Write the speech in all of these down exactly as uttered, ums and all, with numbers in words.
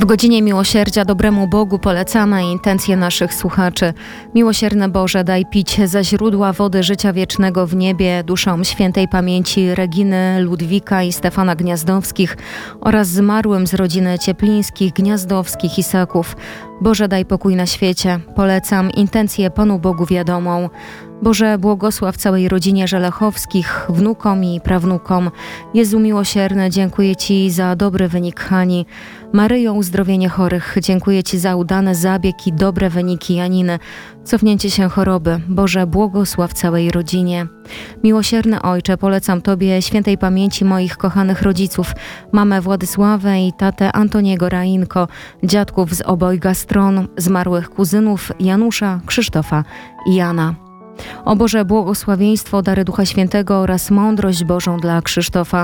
W godzinie miłosierdzia dobremu Bogu polecamy intencje naszych słuchaczy. Miłosierny Boże, daj pić ze źródła wody życia wiecznego w niebie duszom świętej pamięci Reginy, Ludwika i Stefana Gniazdowskich oraz zmarłym z rodziny Cieplińskich, Gniazdowskich i Saków. Boże, daj pokój na świecie. Polecam intencję Panu Bogu wiadomą. Boże, błogosław całej rodzinie Żelechowskich, wnukom i prawnukom. Jezu miłosierny, dziękuję Ci za dobry wynik Hani. Maryjo, uzdrowienie chorych, dziękuję Ci za udany zabieg i dobre wyniki Janiny. Cofnięcie się choroby. Boże, błogosław całej rodzinie. Miłosierny Ojcze, polecam Tobie świętej pamięci moich kochanych rodziców, mamę Władysławę i tatę Antoniego Rainko, dziadków z obojga stron, zmarłych kuzynów Janusza, Krzysztofa i Jana. O Boże, błogosławieństwo, dary Ducha Świętego oraz mądrość Bożą dla Krzysztofa.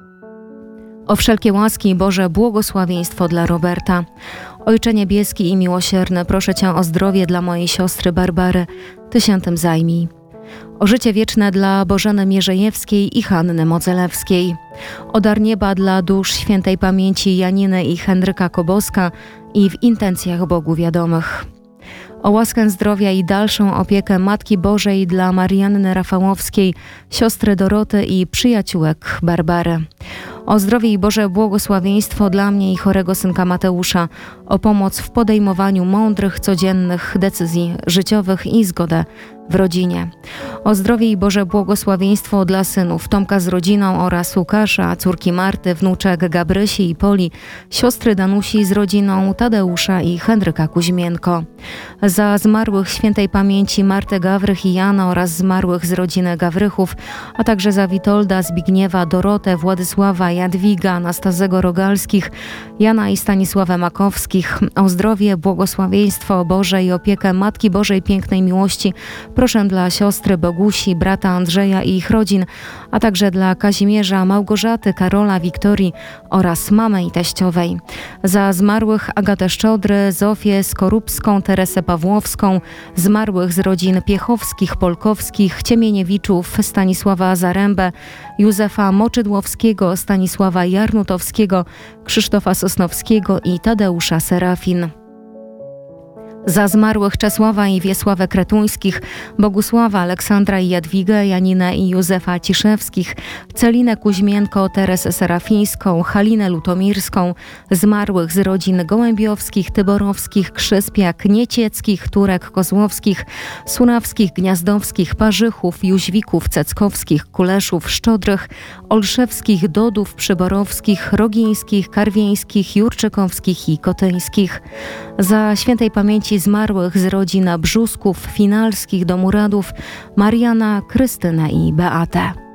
O wszelkie łaski, Boże, błogosławieństwo dla Roberta. Ojcze niebieski i miłosierny, proszę Cię o zdrowie dla mojej siostry Barbary. Ty się tym zajmij. O życie wieczne dla Bożeny Mierzejewskiej i Hanny Modzelewskiej. O dar nieba dla dusz świętej pamięci Janiny i Henryka Koboska i w intencjach Bogu wiadomych. O łaskę zdrowia i dalszą opiekę Matki Bożej dla Marianny Rafałowskiej, siostry Doroty i przyjaciółek Barbary. O zdrowie i Boże błogosławieństwo dla mnie i chorego synka Mateusza. O pomoc w podejmowaniu mądrych, codziennych decyzji życiowych i zgodę w rodzinie. O zdrowie i Boże błogosławieństwo dla synów Tomka z rodziną oraz Łukasza, córki Marty, wnuczek Gabrysi i Poli, siostry Danusi z rodziną Tadeusza i Henryka Kuźmienko. Za zmarłych świętej pamięci Martę Gawrych i Jana oraz zmarłych z rodziny Gawrychów, a także za Witolda, Zbigniewa, Dorotę, Władysława, Jadwiga, Anastazego Rogalskich, Jana i Stanisławę Makowskich. O zdrowie, błogosławieństwo Boże i opiekę Matki Bożej Pięknej Miłości proszę dla siostry Bogusi, brata Andrzeja i ich rodzin, a także dla Kazimierza, Małgorzaty, Karola, Wiktorii oraz mamy i teściowej. Za zmarłych Agatę Szczodry, Zofię Skorupską, Teresę Pawłowską, zmarłych z rodzin Piechowskich, Polkowskich, Ciemieniewiczów, Stanisława Zarębę, Józefa Moczydłowskiego, Stanisława Jarnutowskiego, Krzysztofa Sosnowskiego i Tadeusza Serafin. Za zmarłych Czesława i Wiesławę Kretuńskich, Bogusława, Aleksandra i Jadwigę, Janinę i Józefa Ciszewskich, Celinę Kuźmienko, Teresę Serafińską, Halinę Lutomirską, zmarłych z rodzin Gołębiowskich, Tyborowskich, Krzyspiak, Niecieckich, Turek Kozłowskich, Sunawskich, Gniazdowskich, Parzychów, Jóźwików, Ceckowskich, Kuleszów, Szczodrych, Olszewskich, Dodów, Przyborowskich, Rogińskich, Karwieńskich, Jurczykowskich i Kotyńskich. Za świętej pamięci zmarłych z rodzin Brzusków, Finalskich, Domuradów, Mariana, Krystynę i Beatę.